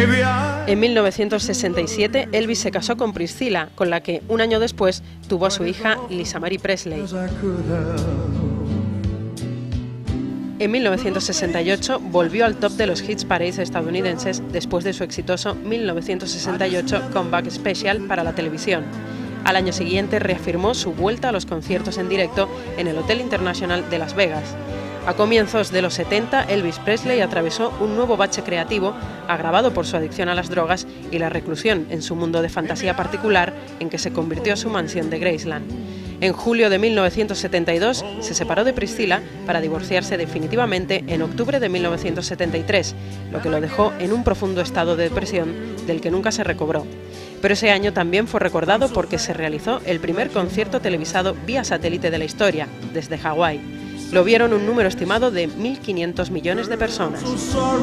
En 1967, Elvis se casó con Priscilla, con la que un año después tuvo a su hija Lisa Marie Presley. En 1968 volvió al top de los hits parades estadounidenses después de su exitoso 1968 Comeback Special para la televisión. Al año siguiente reafirmó su vuelta a los conciertos en directo en el Hotel International de Las Vegas. A comienzos de los 70, Elvis Presley atravesó un nuevo bache creativo agravado por su adicción a las drogas y la reclusión en su mundo de fantasía particular en que se convirtió su mansión de Graceland. En julio de 1972 se separó de Priscilla para divorciarse definitivamente en octubre de 1973, lo que lo dejó en un profundo estado de depresión del que nunca se recobró. Pero ese año también fue recordado porque se realizó el primer concierto televisado vía satélite de la historia, desde Hawái. Lo vieron un número estimado de 1.500 millones de personas.